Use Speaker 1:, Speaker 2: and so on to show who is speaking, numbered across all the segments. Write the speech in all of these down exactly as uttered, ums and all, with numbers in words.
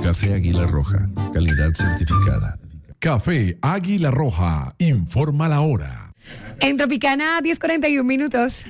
Speaker 1: Café Águila Roja, calidad certificada.
Speaker 2: Café Águila Roja, informa la hora.
Speaker 3: En Tropicana, diez cuarenta y uno minutos.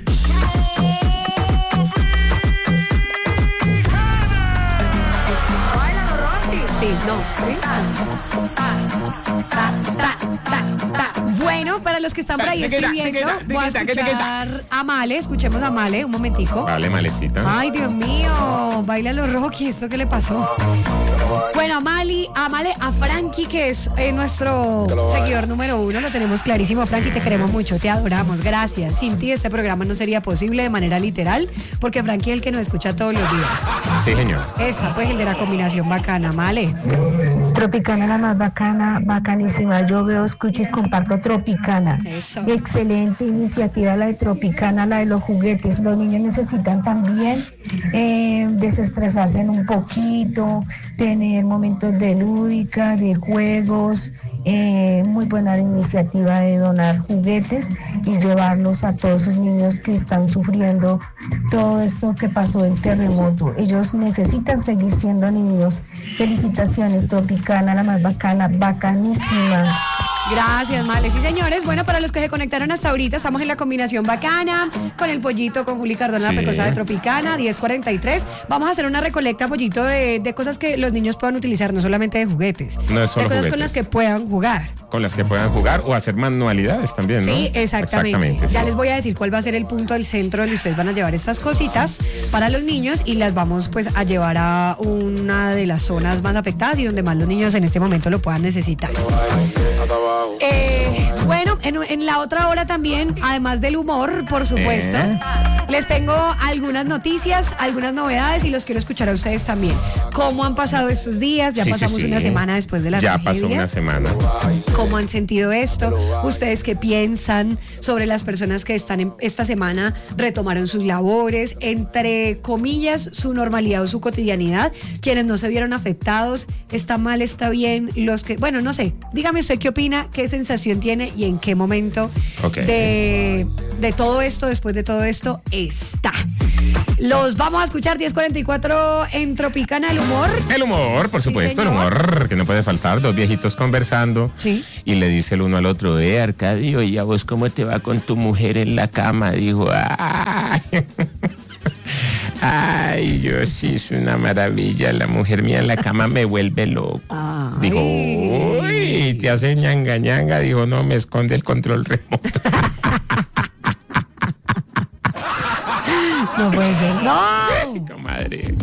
Speaker 3: Sí, no. ¿Sí? Ta, ta, ta, ta, ta. Bueno, para los que están por ahí escribiendo, voy a escuchar a Male. Escuchemos a Male, un momentico.
Speaker 4: Vale, Malecita.
Speaker 3: Ay, Dios mío, baila los Rocky, ¿esto qué le pasó? Bueno, a Mali, a Male, a Frankie, que es eh, nuestro seguidor número uno, lo tenemos clarísimo. Frankie, te queremos mucho, te adoramos, gracias. Sin ti este programa no sería posible de manera literal, porque Frankie es el que nos escucha todos los días.
Speaker 4: Sí, señor.
Speaker 3: Esta, pues, el de la combinación bacana, Male.
Speaker 5: Tropicana, la más bacana, bacanísima. Yo veo, escucho y comparto Tropicana.
Speaker 3: Eso.
Speaker 5: Excelente iniciativa la de Tropicana, la de los juguetes. Los niños necesitan también eh, desestresarse en un poquito, tener momentos de lúdica, de juegos. Eh, muy buena iniciativa de donar juguetes y llevarlos a todos esos niños que están sufriendo todo esto que pasó en terremoto. Ellos necesitan seguir siendo niños. Felicitaciones, Tropicana, la más bacana, bacanísima.
Speaker 3: Gracias, Male. Sí, señores. Bueno, para los que se conectaron hasta ahorita, estamos en la combinación bacana, con el pollito, con Juli Cardona,
Speaker 4: Sí.
Speaker 3: la pecosa de Tropicana, diez cuarenta y tres. Vamos a hacer una recolecta, pollito, de, de cosas que los niños puedan utilizar, no solamente de juguetes.
Speaker 4: No es solo
Speaker 3: de cosas
Speaker 4: juguetes.
Speaker 3: con las que puedan jugar.
Speaker 4: Con las que puedan jugar o hacer manualidades también, ¿no?
Speaker 3: Sí, exactamente.
Speaker 4: Exactamente,
Speaker 3: Ya
Speaker 4: sí.
Speaker 3: les voy a decir cuál va a ser el punto del centro donde ustedes van a llevar estas cositas para los niños y las vamos pues a llevar a una de las zonas más afectadas y donde más los niños en este momento lo puedan necesitar. Eh, bueno, en, en la otra hora también, además del humor, por supuesto,
Speaker 4: Eh.
Speaker 3: les tengo algunas noticias, algunas novedades y los quiero escuchar a ustedes también. ¿Cómo han pasado estos días? Ya
Speaker 4: Sí, sí,
Speaker 3: pasamos
Speaker 4: sí.
Speaker 3: una semana después de la
Speaker 4: Ya
Speaker 3: tragedia.
Speaker 4: pasó una semana.
Speaker 3: ¿Cómo han sentido esto? ¿Ustedes qué piensan sobre las personas que están en esta semana retomaron sus labores, entre comillas, su normalidad o su cotidianidad? Quienes no se vieron afectados, ¿está mal, está bien? Los que, bueno, no sé, dígame usted qué opina, qué sensación tiene y en qué momento
Speaker 4: Ok.
Speaker 3: de, de todo esto, después de todo esto, está. Los vamos a escuchar diez cuarenta y cuatro en Tropicana, el humor.
Speaker 4: El humor, por
Speaker 3: Sí,
Speaker 4: supuesto, el
Speaker 3: señor.
Speaker 4: humor, que no puede faltar. Dos viejitos conversando.
Speaker 3: Sí.
Speaker 4: Y le dice el uno al otro, eh, Arcadio, ¿y a vos cómo te va con tu mujer en la cama? Dijo, ay, ay, yo sí, es una maravilla. La mujer mía en la cama me vuelve loco.
Speaker 3: Ay.
Speaker 4: Dijo, uy, te hace ñanga ñanga. Dijo, no, me esconde el control remoto.
Speaker 3: No puede ser. ¡No!
Speaker 4: Comadre.